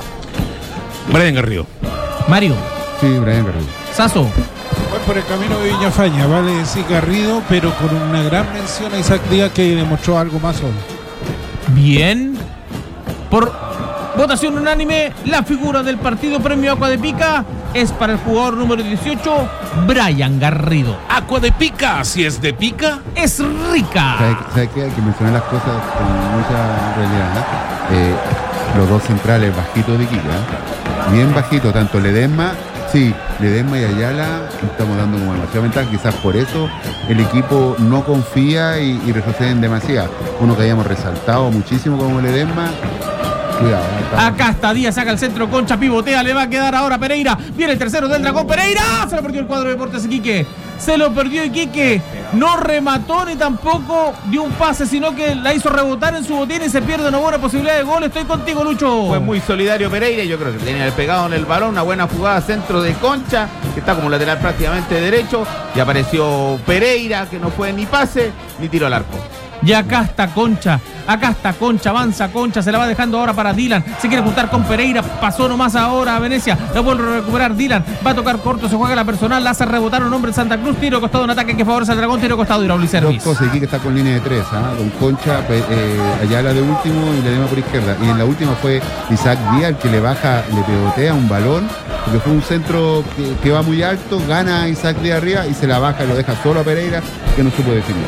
Brian Garrido. Mario. Sí, Brian Garrido. Sasso. Voy por el camino de Villafaña, vale decir Garrido, pero con una gran mención a Isaac Díaz, que demostró algo más hoy. Bien. Por votación unánime, la figura del partido premio Aqua de Pica es para el jugador número dieciocho, Brian Garrido. Aqua de Pica, si es de pica. Es ¿Sabe, rica. sabe qué? Hay que mencionar las cosas con mucha realidad, ¿no? Eh, los dos centrales bajitos de Iquique, ¿eh? Bien bajito, tanto Ledesma, sí, Ledesma y Ayala estamos dando como demasiado ventaja, quizás por eso el equipo no confía y, y retroceden demasiado. Uno que hayamos resaltado muchísimo como Ledesma. Cuidado, ¿eh? Estamos- Acá está Díaz, saca el centro, Concha pivotea, le va a quedar ahora Pereira. Viene el tercero del Dragón, Pereira. Se lo perdió el cuadro de Deportes Iquique. Se lo perdió Iquique. No remató ni tampoco dio un pase, sino que la hizo rebotar en su botín y se pierde una buena posibilidad de gol. Estoy contigo, Lucho. Fue muy solidario Pereira, yo creo que tenía el pegado en el balón, una buena jugada centro de Concha, que está como lateral prácticamente derecho, y apareció Pereira, que no fue ni pase ni tiro al arco. Y acá está Concha, acá está Concha, avanza Concha, se la va dejando ahora para Dylan, se quiere juntar con Pereira, pasó nomás ahora a Venecia, la vuelve a recuperar Dylan, va a tocar corto, se juega la personal, la hace rebotar un hombre en Santa Cruz, tiro costado, un ataque que favorece al Dragón, tiro costado y Dos Service. cosas, Iquique está con línea de tres, ¿ah? Con Concha, pe- eh, Ayala de último y Ledesma por izquierda. Y en la última fue Isaac Díaz el que le baja, le pegotea un balón porque fue un centro que, que va muy alto, gana Isaac Díaz arriba y se la baja y lo deja solo a Pereira, que no supo definir.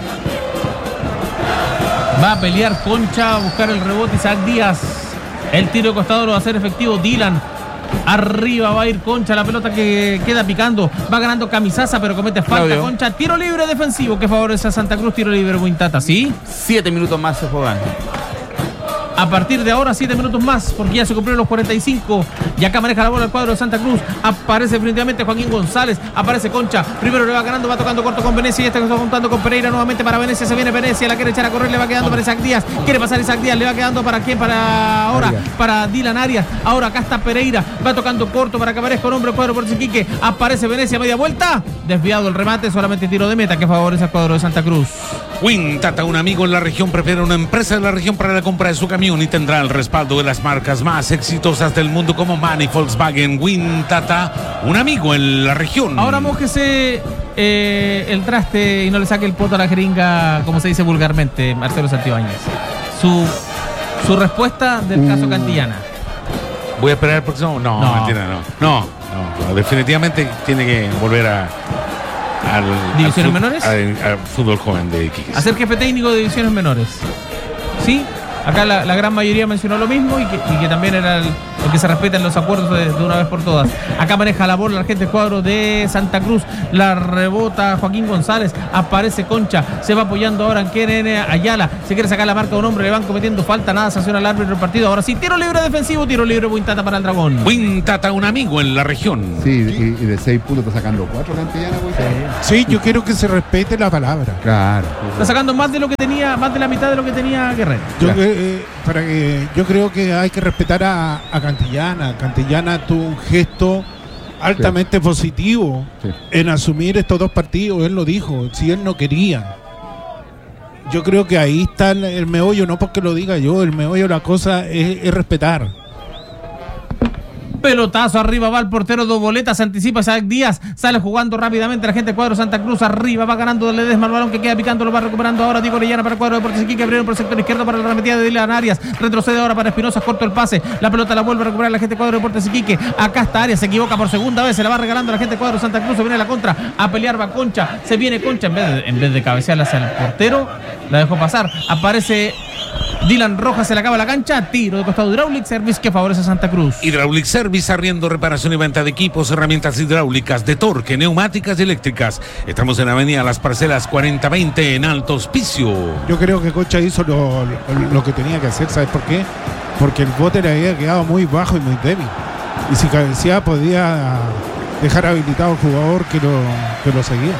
Va a pelear Concha, a buscar el rebote Isaac Díaz. El tiro de costado lo va a hacer efectivo Dylan. Arriba va a ir Concha, la pelota que queda picando. Va ganando Camisaza, pero comete falta. Claudio. Concha, tiro libre defensivo que favorece a Santa Cruz. Tiro libre Buintata, ¿sí? Siete minutos más se juegan. A partir de ahora, siete minutos más, porque ya se cumplieron los cuarenta y cinco. Y acá maneja la bola el cuadro de Santa Cruz. Aparece definitivamente Joaquín González. Aparece Concha. Primero le va ganando, va tocando corto con Venecia. Y este que está juntando con Pereira nuevamente para Venecia. Se viene Venecia, la quiere echar a correr. Le va quedando para Isaac Díaz. Quiere pasar Isaac Díaz. Le va quedando para quién, para ahora, Arias. para Dylan Arias. Ahora acá está Pereira. Va tocando corto para que aparezca un hombre el cuadro por Chiquique. Aparece Venecia, media vuelta. Desviado el remate, solamente tiro de meta que favorece al cuadro de Santa Cruz. Wintata, un amigo en la región, prefiere una empresa de la región para la compra de su camión y tendrá el respaldo de las marcas más exitosas del mundo como MAN y Volkswagen. Wintata, un amigo en la región. Ahora mójese eh, el traste y no le saque el poto a la jeringa, como se dice vulgarmente, Marcelo Santibáñez. Su, su respuesta del caso Cantillana. Voy a esperar el próximo. No, No. mentira, no. No, no, no, definitivamente tiene que volver a. Al, ¿Divisiones al fut- menores? Al, al fútbol joven de Iquique. A ser jefe técnico de divisiones menores. ¿Sí? Acá la, la gran mayoría mencionó lo mismo y que, y que también era el, el que se respeten los acuerdos de, de una vez por todas. Acá maneja la bola la gente del cuadro de Santa Cruz. La rebota Joaquín González. Aparece Concha. Se va apoyando ahora en Keren Ayala. Se quiere sacar la marca de un hombre. Le van cometiendo falta. Nada, sanciona el árbitro del partido. Ahora sí, tiro libre defensivo. Tiro libre Buintata para el Dragón. Wintata, un amigo en la región. Sí, y, y de seis puntos está sacando cuatro Cantillana, güey. Sí, yo quiero que se respete la palabra. Claro. Está sacando más de lo que tenía, más de la mitad de lo que tenía Guerrero. Yo, Claro. eh, para que, yo creo que hay que respetar a, a Cantillana. Cantillana tuvo un gesto altamente positivo Sí. en asumir estos dos partidos. Él lo dijo, si él no quería. Yo creo que ahí está el, el meollo, no porque lo diga yo, el meollo de la cosa es, es respetar. Pelotazo arriba, va el portero dos boletas, se anticipa Isaac Díaz, sale jugando rápidamente la gente del cuadro Santa Cruz, arriba, va ganando Ledesma, el balón que queda picando, lo va recuperando ahora Diego Orellana para el cuadro de Deportes Iquique, abrieron por el sector izquierdo para la remetida de Dylan Arias, retrocede ahora para Espinosa, corto el pase, la pelota la vuelve a recuperar la gente del cuadro de Deportes Iquique, acá está Arias, se equivoca por segunda vez, se la va regalando la gente del cuadro Santa Cruz, se viene la contra, a pelear va Concha, se viene Concha, en vez de, en vez de cabecearla hacia el portero, la dejó pasar, aparece Dylan Rojas, se le acaba la cancha, tiro de costado Hydraulic Service que favorece a Santa Cruz. Hydraulic Service, arriendo, reparación y venta de equipos, herramientas hidráulicas, de torque, neumáticas y eléctricas. Estamos en Avenida Las Parcelas cuarenta veinte en Alto Hospicio. Yo creo que Concha hizo lo, lo, lo que tenía que hacer, ¿sabes por qué? Porque el bote le había quedado muy bajo y muy débil. Y si cabeceaba podía dejar habilitado al jugador que lo, que lo seguía.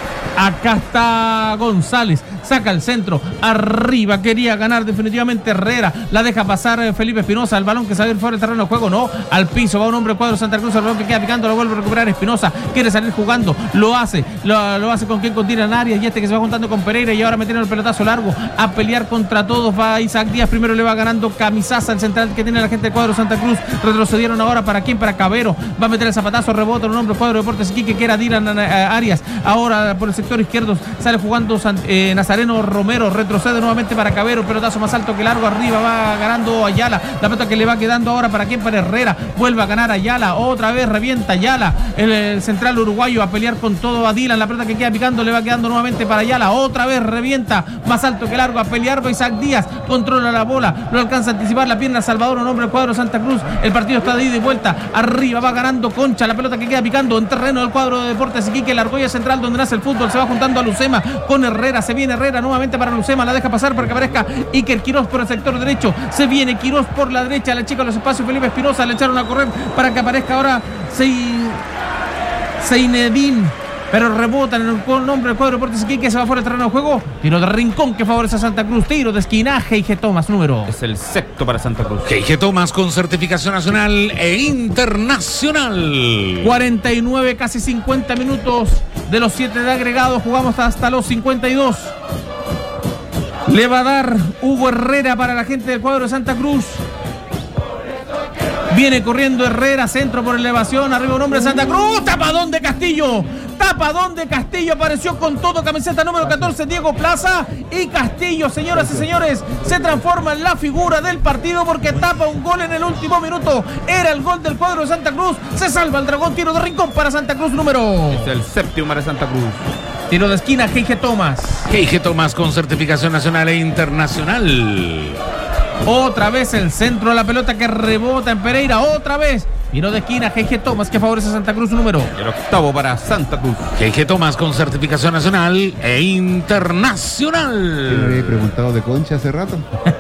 Acá está González, saca el centro, arriba, quería ganar definitivamente Herrera, la deja pasar eh, Felipe Espinosa, el balón que sale fuera del terreno de juego, no, al piso, va un hombre cuadro Santa Cruz, el balón que queda picando, lo vuelve a recuperar Espinosa, quiere salir jugando, lo hace, lo, lo hace con quien continúa en Arias y este que se va juntando con Pereira y ahora metiendo el pelotazo largo, a pelear contra todos, va Isaac Díaz, primero le va ganando Camisaza, el central que tiene la gente del cuadro Santa Cruz, retrocedieron ahora para quién, para Cabero, va a meter el zapatazo, rebota un hombre cuadro de Deportes Iquique que era Dylan eh, Arias, ahora por el sector izquierdo sale jugando San, eh, Nazareno Romero, retrocede nuevamente para Cabero, pelotazo más alto que largo, arriba va ganando Ayala, la pelota que le va quedando ahora para quién, para Herrera, vuelve a ganar Ayala, otra vez revienta Ayala, el, el central uruguayo a pelear con todo a Dylan, la pelota que queda picando le va quedando nuevamente para Ayala, otra vez revienta, más alto que largo, a pelear va Isaac Díaz, controla la bola, no alcanza a anticipar la pierna Salvador, un hombre del cuadro Santa Cruz, el partido está de ida y vuelta, arriba va ganando Concha, la pelota que queda picando en terreno del cuadro de Deportes Iquique, la argolla central donde nace el fútbol, se va juntando a Lucema con Herrera, se viene Herrera nuevamente para Lucema, la deja pasar para que aparezca Iker Quirós por el sector derecho, se viene Quirós por la derecha, la chica los espacios, Felipe Espinosa, le echaron a correr para que aparezca ahora Seinedín, pero rebota en el nombre del cuadro de Deportes Iquique, se va fuera del terreno de juego, tiro de rincón que favorece a Santa Cruz, tiro de esquina, G I G Thomas, número. Es el sexto para Santa Cruz. G I G Thomas con certificación nacional e internacional. cuarenta y nueve, casi cincuenta minutos de los siete de agregado, jugamos hasta los cincuenta y dos. Le va a dar Hugo Herrera para la gente del cuadro de Santa Cruz. Viene corriendo Herrera, centro por elevación, arriba un hombre de Santa Cruz, tapadón de Castillo, tapadón de Castillo, apareció con todo, camiseta número catorce, Diego Plaza, y Castillo, señoras y señores, se transforma en la figura del partido porque tapa un gol en el último minuto, era el gol del cuadro de Santa Cruz, se salva el Dragón, tiro de rincón para Santa Cruz número. Es el séptimo para Santa Cruz. Tiro de esquina, Keige Thomas. Keige Thomas con certificación nacional e internacional. Otra vez el centro de la pelota que rebota en Pereira. Otra vez. Tiro de esquina, Keige Thomas que favorece a Santa Cruz su número. El octavo para Santa Cruz. Keige Thomas con certificación nacional e internacional. ¿Qué me había preguntado de Concha hace rato?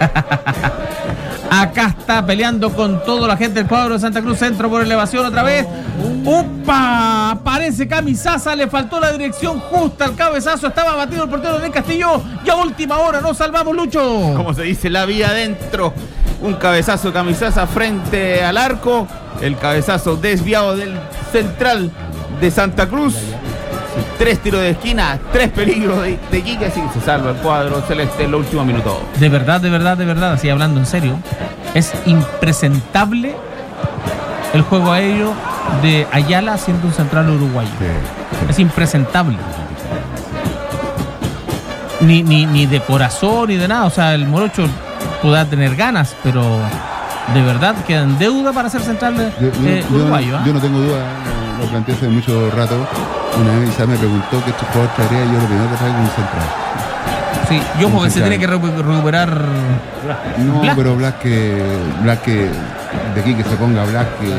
Acá está peleando con toda la gente del cuadro de Santa Cruz. Centro por elevación otra vez. ¡Upa! Aparece Camisaza. Le faltó la dirección justa al cabezazo. Estaba batido el portero de Castillo. Y a última hora nos salvamos, Lucho. Como se dice, la vía adentro. Un cabezazo de Camisaza frente al arco. El cabezazo desviado del central de Santa Cruz. Tres tiros de esquina, tres peligros de, de Iquique, así que se salva el cuadro celeste en los últimos minutos. De verdad, de verdad, de verdad, así hablando en serio, es impresentable el juego aéreo de Ayala siendo un central uruguayo. Sí. Es impresentable. Ni, ni, ni de corazón ni de nada. O sea, el Morocho podrá tener ganas, pero de verdad queda en deuda para ser central de, yo, yo, eh, uruguayo. Yo, ¿eh? yo no tengo duda, lo planteé hace mucho rato. Una vez Isa me preguntó qué jugador traería, yo lo primero que traigo es un central. Sí, yo porque se tiene que recuperar. No, Black. pero Black que, Black que de aquí que se ponga Black que.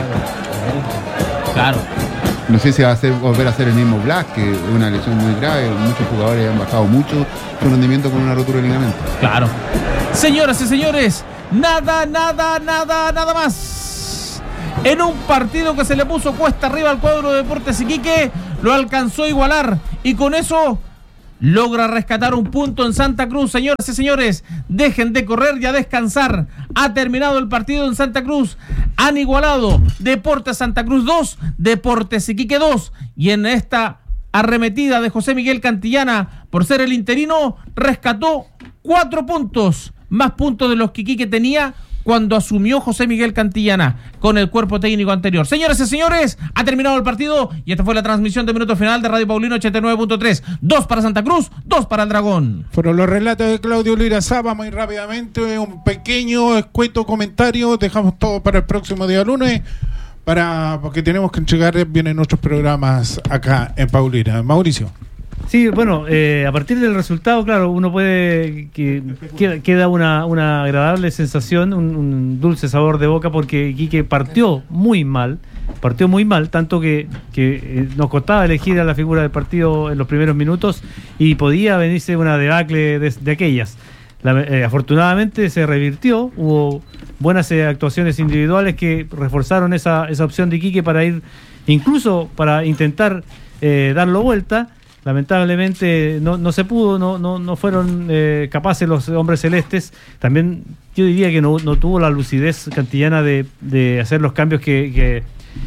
Claro. No sé si va a hacer, volver a hacer el mismo Black, que es una lesión muy grave. Muchos jugadores han bajado mucho su rendimiento con una rotura de ligamento. Claro. Señoras y señores, nada, nada, nada, nada más. En un partido que se le puso cuesta arriba al cuadro de Deportes Iquique, lo alcanzó a igualar y con eso logra rescatar un punto en Santa Cruz. Señoras y señores, dejen de correr y a descansar. Ha terminado el partido en Santa Cruz. Han igualado Deportes Santa Cruz dos, Deportes Iquique dos. Y en esta arremetida de José Miguel Cantillana, por ser el interino, rescató cuatro puntos. Más puntos de los que Iquique tenía cuando asumió José Miguel Cantillana con el cuerpo técnico anterior. Señoras y señores, ha terminado el partido y esta fue la transmisión de Minuto Final de Radio Paulino ochenta y nueve punto tres. Dos para Santa Cruz, dos para el Dragón. Fueron los relatos de Claudio Lirazaba. Muy rápidamente, un pequeño, escueto comentario. Dejamos todo para el próximo día lunes, para porque tenemos que entregar bien nuestros programas acá en Paulina. Mauricio. Sí, bueno, eh, a partir del resultado, claro, uno puede que queda, queda una, una agradable sensación, un, un dulce sabor de boca, porque Iquique partió muy mal, partió muy mal, tanto que, que eh, nos costaba elegir a la figura del partido en los primeros minutos y podía venirse una debacle de, de aquellas. La, eh, afortunadamente se revirtió, hubo buenas eh, actuaciones individuales que reforzaron esa, esa opción de Iquique para ir, incluso para intentar eh, darlo vuelta. Lamentablemente no, no se pudo, no, no, no fueron eh, capaces los hombres celestes. También yo diría que no, no tuvo la lucidez cantillana de, de hacer los cambios que, que,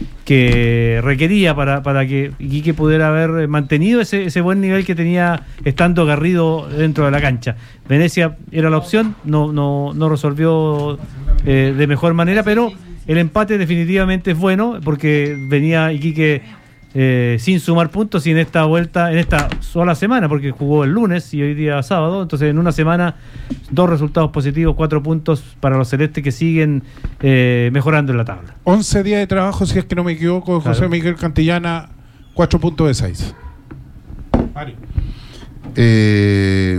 que requería para, para que Iquique pudiera haber mantenido ese, ese buen nivel que tenía estando Garrido dentro de la cancha. Venecia era la opción, no, no, no resolvió eh, de mejor manera, pero el empate definitivamente es bueno porque venía Iquique Eh, sin sumar puntos y en esta vuelta, en esta sola semana, porque jugó el lunes y hoy día sábado, entonces en una semana dos resultados positivos, cuatro puntos para los celestes que siguen eh, mejorando en la tabla. once días de trabajo, si es que no me equivoco, José claro. Miguel Cantillana, cuatro puntos de seis. Mario. Eh,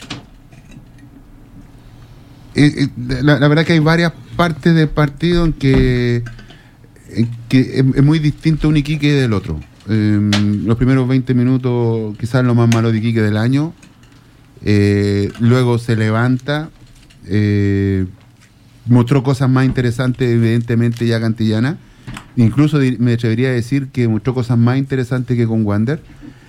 eh, la, la verdad que hay varias partes del partido en que que es, es muy distinto un Iquique del otro. Eh, los primeros veinte minutos quizás lo más malo de Iquique del año, eh, luego se levanta, eh, mostró cosas más interesantes evidentemente ya Cantillana, incluso me atrevería a decir que mostró cosas más interesantes que con Wander.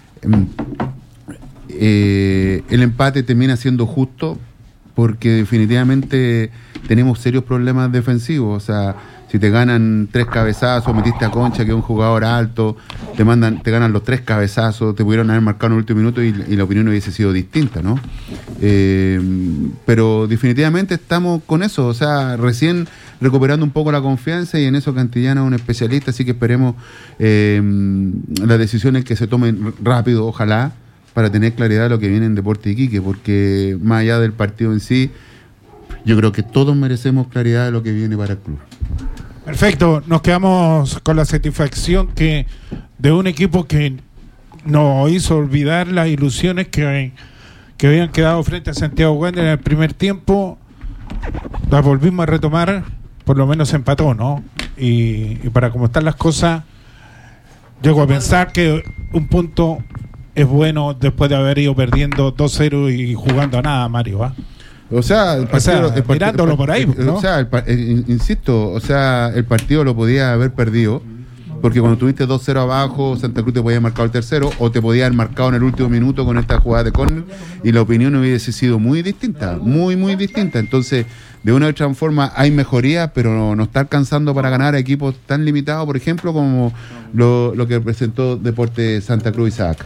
Eh, el empate termina siendo justo porque definitivamente tenemos serios problemas defensivos, o sea, si te ganan tres cabezazos, metiste a Concha, que es un jugador alto, te mandan, te ganan los tres cabezazos, te pudieron haber marcado en el último minuto y, y la opinión hubiese sido distinta, ¿no? Eh, pero definitivamente estamos con eso, o sea, recién recuperando un poco la confianza y en eso Cantillana es un especialista, así que esperemos eh, las decisiones que se tomen rápido, ojalá, para tener claridad de lo que viene en Deportes Iquique, porque más allá del partido en sí, yo creo que todos merecemos claridad de lo que viene para el club. Perfecto, nos quedamos con la satisfacción que de un equipo que nos hizo olvidar las ilusiones que, que habían quedado frente a Santiago Wander en el primer tiempo, las volvimos a retomar, por lo menos empató, ¿no? Y, y para cómo están las cosas, llego a pensar que un punto es bueno después de haber ido perdiendo dos cero y jugando a nada, Mario, ¿ah? O sea, el partido, o sea, el partido, mirándolo por ahí, ¿no? O sea, el, el, insisto, o sea, el partido lo podía haber perdido, porque cuando tuviste dos cero abajo, Santa Cruz te podía haber marcado el tercero, o te podía haber marcado en el último minuto con esta jugada de córner, y la opinión hubiese sido muy distinta, muy, muy distinta. Entonces, de una u otra forma hay mejoría, pero no, no está alcanzando para ganar a equipos tan limitados, por ejemplo, como lo, lo que presentó Deportes Santa Cruz Isaac.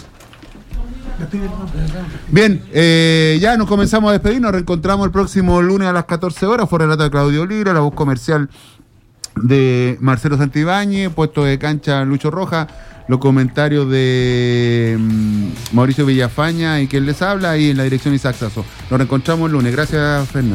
Bien, eh, ya nos comenzamos a despedir, nos reencontramos el próximo lunes a las catorce horas, fue relato de Claudio Lira, la voz comercial de Marcelo Santibáñez, puesto de cancha Lucho Roja, los comentarios de um, Mauricio Villafaña y quien les habla, y en la dirección Isaac Sasso. Nos reencontramos el lunes, gracias Fernando.